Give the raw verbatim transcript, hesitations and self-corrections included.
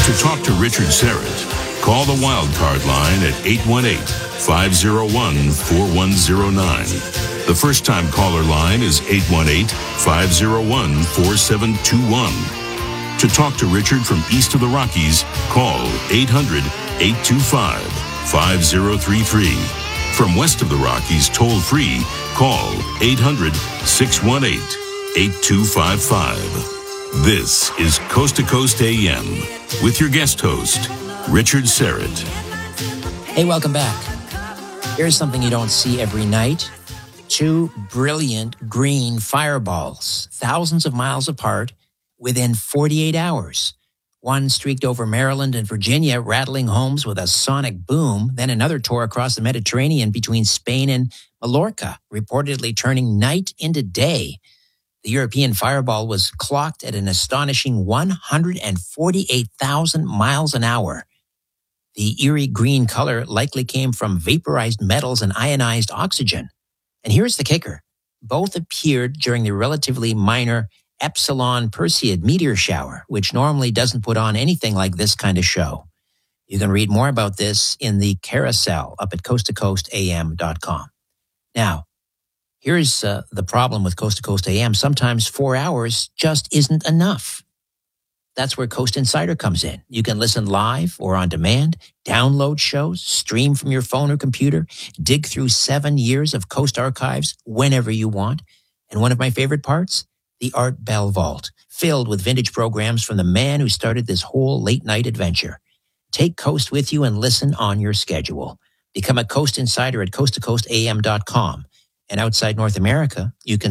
To talk to Richard Serrett, call the Wildcard line at eight one eight, five oh one, four one oh nine. The first-time caller line is eight one eight, five oh one, four seven two one. To talk to Richard from east of the Rockies, call eight hundred, eight two five, five oh three three. From west of the Rockies, toll-free, call eight hundred, six one eight, eight two five five. This is Coast to Coast A M with your guest host, Richard Serrett. Hey, welcome back. Here's something you don't see every night. Two brilliant green fireballs, thousands of miles apart, within forty-eight hours. One streaked over Maryland and Virginia, rattling homes with a sonic boom. Then another tore across the Mediterranean between Spain and Mallorca, reportedly turning night into day. The European fireball was clocked at an astonishing one hundred forty-eight thousand miles an hour. The eerie green color likely came from vaporized metals and ionized oxygen. And here's the kicker. Both appeared during the relatively minor Epsilon Perseid meteor shower, which normally doesn't put on anything like this kind of show. You can read more about this in the carousel up at coast to coast a m dot com. Now, here's uh, the problem with Coast to Coast A M. Sometimes four hours just isn't enough. That's where Coast Insider comes in. You can listen live or on demand, download shows, stream from your phone or computer, dig through seven years of Coast archives whenever you want. And one of my favorite parts, the Art Bell Vault, filled with vintage programs from the man who started this whole late-night adventure. Take Coast with you and listen on your schedule. Become a Coast Insider at coast to coast a m dot com. And outside North America, you can